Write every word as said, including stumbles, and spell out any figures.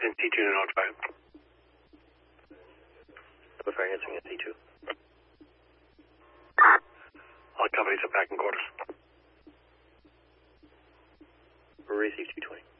And T two to notify. Notify answering at T two. All companies are back in quarters. Receive two twenty.